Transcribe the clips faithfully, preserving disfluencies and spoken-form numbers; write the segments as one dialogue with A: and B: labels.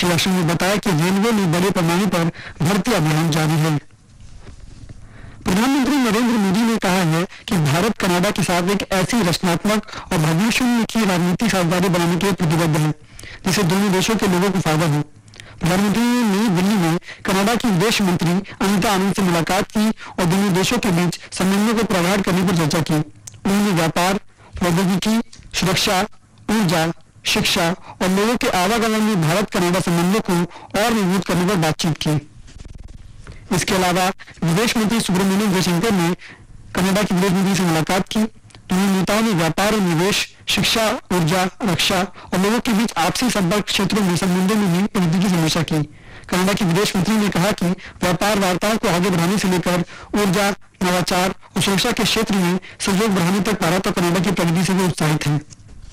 A: श्री अश्विन ने बताया कि रेलवे में बड़े पैमाने पर भर्ती अभियान जारी है। प्रधानमंत्री नरेंद्र मोदी ने कहा है कि भारत कनाडा के साथ एक ऐसी रचनात्मक और भविष्योन्मुखी रणनीतिक साझेदारी बनाने के लिए प्रतिबद्ध है जिससे दोनों देशों के लोगों को फायदा हो। प्रधानमंत्री ने नई दिल्ली में कनाडा की विदेश मंत्री अनिता आनंद से मुलाकात की और दोनों देशों के बीच संबंधों को प्रगाढ़ करने पर चर्चा की। उन्होंने व्यापार, प्रौद्योगिकी, सुरक्षा, ऊर्जा, शिक्षा और लोगों के आवागमन में भारत कनाडा संबंधों को और मजबूत करने पर बातचीत की। इसके अलावा विदेश मंत्री सुब्रमण्यम जयशंकर ने कनाडा की विदेश मंत्री से मुलाकात की। दोनों नेताओं ने व्यापार और निवेश, शिक्षा, ऊर्जा, रक्षा और लोगों के बीच आपसी संपर्क क्षेत्रों में संबंधों में भी प्रगति की समीक्षा की। कनाडा की विदेश मंत्री ने कहा कि व्यापार वार्ताओं को आगे बढ़ाने से लेकर ऊर्जा, नवाचार और सुरक्षा के क्षेत्र में सहयोग बढ़ाने तक भारत और कनाडा की प्रगति से भी उत्साहित है।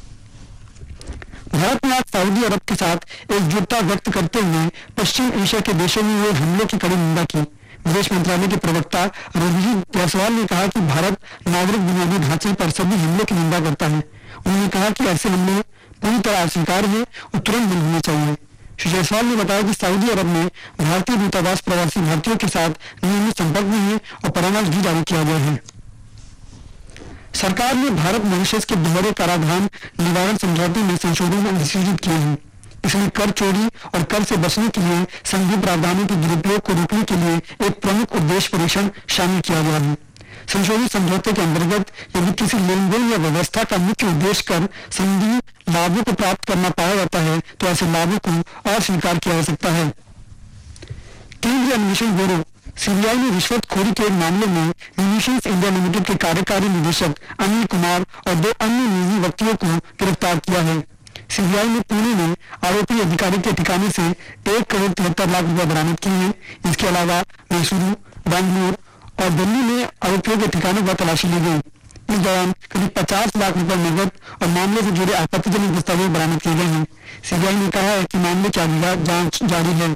A: भारत ने आज सऊदी अरब के साथ एकजुटता व्यक्त करते हुए पश्चिम एशिया के देशों में हुए हमलों की कड़ी निंदा की। विदेश मंत्रालय के प्रवक्ता रणधीर जायसवाल ने कहा कि भारत नागरिक बुनियादी ढांचे पर सभी हमलों की निंदा करता है। उन्होंने कहा कि ऐसे हमले पूरी तरह अस्वीकार्य है और तुरंत बंद होने चाहिए। श्री जायसवाल ने बताया कि सऊदी अरब में भारतीय दूतावास प्रवासी भारतीयों के साथ नियमित संपर्क में है और परामर्श भी जारी किया गया है। सरकार ने भारत मॉरिशस के दोहरे कराधान निवारण समझौते में संशोधन अधिसूचित किए हैं। इसमें कर चोरी और कर से बचने के लिए संघीय प्रावधानों के दुरुपयोग को रोकने के लिए एक प्रमुख उद्देश्य परीक्षण शामिल किया गया है। संशोधित समझौते के अंतर्गत यदि किसी लेन देन या व्यवस्था का मुख्य उद्देश्य कर संघीय लाभों को प्राप्त करना पाया जाता है तो ऐसे लाभों को अस्वीकार किया जा सकता है। केंद्रीय अन्वेषण ब्यूरो सीबीआई ने रिश्वतखोरी के एक मामले में न्यूट्रिशंस इंडिया लिमिटेड के कार्यकारी निदेशक अनिल कुमार और दो अन्य निजी व्यक्तियों को गिरफ्तार किया है। सीबीआई ने पुणे में आरोपी अधिकारी के ठिकाने से एक करोड़ तिहत्तर लाख रुपए बरामद किए हैं। इसके अलावा मैसूरू, बेंगलुरु और दिल्ली में आरोपियों के ठिकानों पर तलाशी ली गई। इस दौरान करीब पचास लाख रुपए नकद और मामले से जुड़े आपत्तिजनक दस्तावेज बरामद किए गए हैं। सीबीआई ने कहा है कि मामले की अगली जांच जारी है।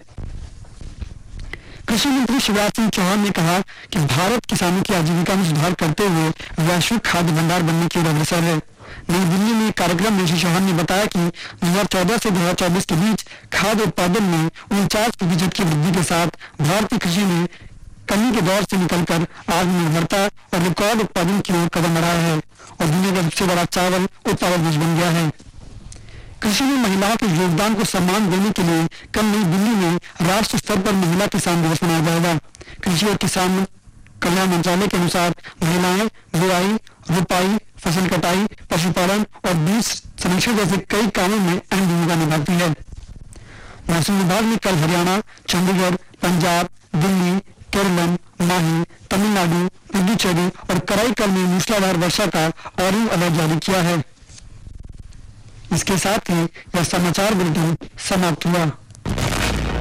A: कृषि मंत्री शिवराज सिंह चौहान ने कहा कि भारत किसानों की आजीविका में सुधार करते हुए वैश्विक खाद्य भंडार बनने की ओर अग्रसर है। नई दिल्ली में एक कार्यक्रम में श्री चौहान ने बताया कि दो हज़ार चौदह से दो हज़ार चौबीस के बीच खाद्य उत्पादन में उनचास प्रतिशत की वृद्धि के साथ भारतीय कृषि में कमी के दौर से निकलकर आत्मनिर्भरता और रिकॉर्ड उत्पादन की ओर कदम बढ़ाया है और दुनिया का सबसे बड़ा चावल उत्पादक देश बन गया है। कृषि में महिलाओं के योगदान को सम्मान देने के लिए कल नई दिल्ली में राष्ट्र स्तर पर महिला किसान दिवस मनाया जाएगा। कृषि और किसान कल्याण मंत्रालय के अनुसार महिलाएं बुआई, रोपाई, फसल कटाई, पशुपालन और बीज संरक्षण जैसे कई कामों में अहम भूमिका निभाती है। मौसम विभाग ने कल हरियाणा, चंडीगढ़, पंजाब, दिल्ली, केरल, माही, तमिलनाडु, पुडुचेरी और कराईकल में मूसलाधार वर्षा का ऑरेंज अलर्ट जारी किया है। इसके साथ ही यह समाचार बुलेटिन समाप्त हुआ।